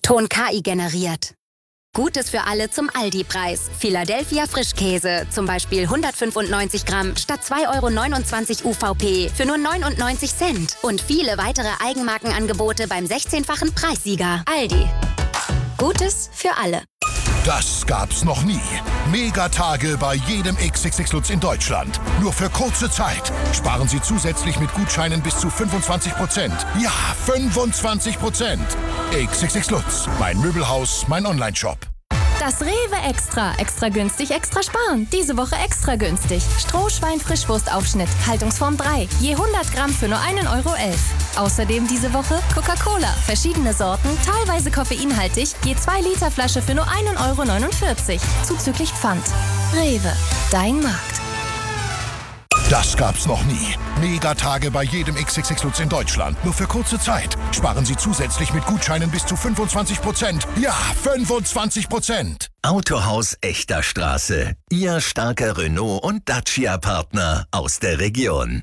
Ton KI generiert. Gutes für alle zum Aldi-Preis. Philadelphia Frischkäse, zum Beispiel 195 Gramm statt 2,29 € UVP für nur 99 Cent. Und viele weitere Eigenmarkenangebote beim 16-fachen Preissieger. Aldi. Gutes für alle. Das gab's noch nie. Megatage bei jedem XXX Lutz in Deutschland. Nur für kurze Zeit. Sparen Sie zusätzlich mit Gutscheinen bis zu 25%. Ja, 25%. XXX Lutz. Mein Möbelhaus, mein Onlineshop. Das Rewe Extra. Extra günstig, extra sparen. Diese Woche extra günstig. Strohschwein-Frischwurstaufschnitt. Haltungsform 3. Je 100 Gramm für nur 1,11 €. Außerdem diese Woche Coca-Cola. Verschiedene Sorten, teilweise koffeinhaltig. Je 2 Liter Flasche für nur 1,49 €. Zuzüglich Pfand. Rewe. Dein Markt. Das gab's noch nie. Megatage bei jedem XXX Lutz in Deutschland. Nur für kurze Zeit. Sparen Sie zusätzlich mit Gutscheinen bis zu 25%. Ja, 25%. Autohaus Echter Straße. Ihr starker Renault- und Dacia-Partner aus der Region.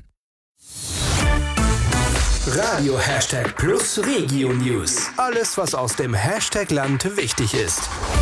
Radio #Plus Regio News. Alles, was aus dem Hashtag-Land wichtig ist.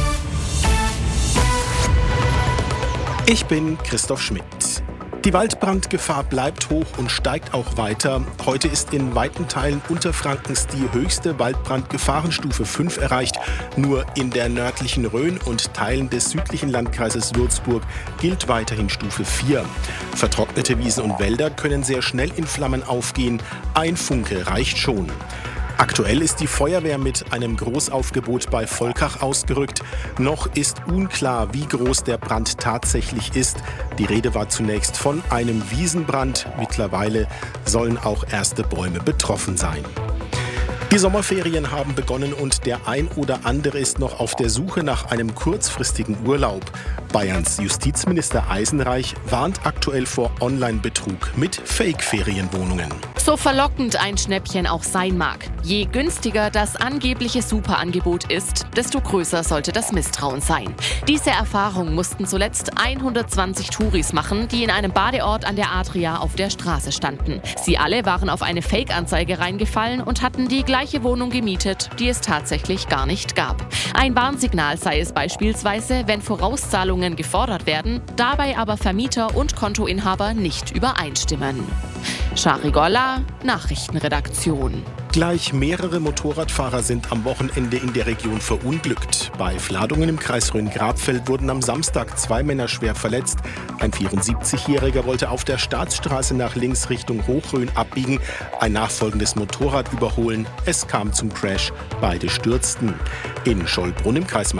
Ich bin Christoph Schmidt. Die Waldbrandgefahr bleibt hoch und steigt auch weiter. Heute ist in weiten Teilen Unterfrankens die höchste Waldbrandgefahrenstufe 5 erreicht. Nur in der nördlichen Rhön und Teilen des südlichen Landkreises Würzburg gilt weiterhin Stufe 4. Vertrocknete Wiesen und Wälder können sehr schnell in Flammen aufgehen. Ein Funke reicht schon. Aktuell ist die Feuerwehr mit einem Großaufgebot bei Volkach ausgerückt. Noch ist unklar, wie groß der Brand tatsächlich ist. Die Rede war zunächst von einem Wiesenbrand. Mittlerweile sollen auch erste Bäume betroffen sein. Die Sommerferien haben begonnen und der ein oder andere ist noch auf der Suche nach einem kurzfristigen Urlaub. Bayerns Justizminister Eisenreich warnt aktuell vor Online-Betrug mit Fake-Ferienwohnungen. So verlockend ein Schnäppchen auch sein mag. Je günstiger das angebliche Superangebot ist, desto größer sollte das Misstrauen sein. Diese Erfahrung mussten zuletzt 120 Touris machen, die in einem Badeort an der Adria auf der Straße standen. Sie alle waren auf eine Fake-Anzeige reingefallen und hatten die gleiche Wohnung gemietet, die es tatsächlich gar nicht gab. Ein Warnsignal sei es beispielsweise, wenn Vorauszahlungen gefordert werden, dabei aber Vermieter und Kontoinhaber nicht übereinstimmen. Shari Golla, Nachrichtenredaktion. Gleich mehrere Motorradfahrer sind am Wochenende in der Region verunglückt. Bei Fladungen im Kreis Rhön-Grabfeld wurden am Samstag 2 Männer schwer verletzt. Ein 74-Jähriger wollte auf der Staatsstraße nach links Richtung Hochrhön abbiegen, ein nachfolgendes Motorrad überholen. Es kam zum Crash. Beide stürzten. In Schollbrunn im Kreis